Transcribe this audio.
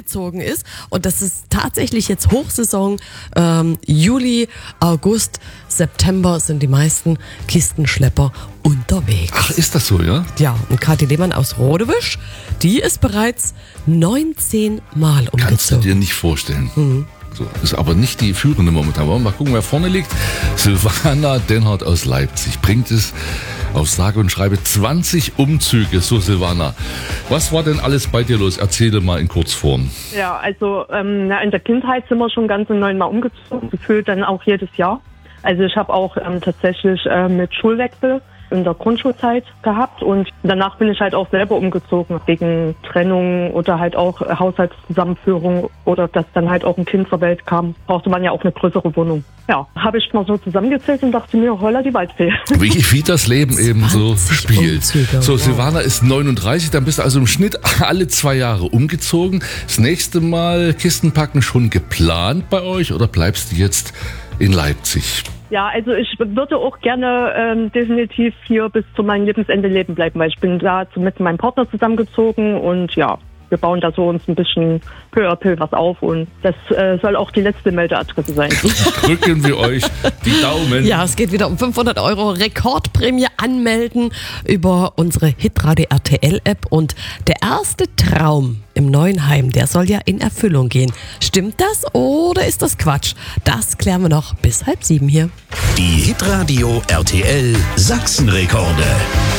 umgezogen ist. Und das ist tatsächlich jetzt Hochsaison. Juli, August, September sind die meisten Kistenschlepper unterwegs. Ach, ist das so, ja? Ja, und Kathi Lehmann aus Rodewisch, die ist bereits 19 Mal umgezogen. Kannst du dir nicht vorstellen. So, ist aber nicht die führende momentan. Wollen wir mal gucken, wer vorne liegt. Silvana Denhardt aus Leipzig bringt es auf sage und schreibe 20 Umzüge. So, Silvana, was war denn alles bei dir los? Erzähle mal in Kurzform. Ja, also in der Kindheit sind wir schon ganz 9 Mal umgezogen, gefühlt dann auch jedes Jahr. Also ich habe auch tatsächlich mit Schulwechsel in der Grundschulzeit gehabt und danach bin ich halt auch selber umgezogen wegen Trennung oder halt auch Haushaltszusammenführung oder dass dann halt auch ein Kind zur Welt kam, brauchte man ja auch eine größere Wohnung. Ja, habe ich mal so zusammengezählt und dachte mir, holla die Waldfee. Wie das Leben eben so 20 spielt. Umzüge, So, wow. Silvana ist 39, dann bist du also im Schnitt alle 2 Jahre umgezogen. Das nächste Mal Kistenpacken schon geplant bei euch oder bleibst du jetzt in Leipzig? Ja, also ich würde auch gerne definitiv hier bis zu meinem Lebensende leben bleiben, weil ich bin da mit meinem Partner zusammengezogen und ja, wir bauen da so uns ein bisschen peu à peu was auf und das soll auch die letzte Meldeadresse sein. Drücken wir euch die Daumen. Ja, es geht wieder um 500 € Rekordprämie anmelden über unsere Hitradio RTL App und der erste Traum im neuen Heim, der soll ja in Erfüllung gehen. Stimmt das oder ist das Quatsch? Das klären wir noch bis 6:30 hier. Die Hitradio RTL Sachsenrekorde.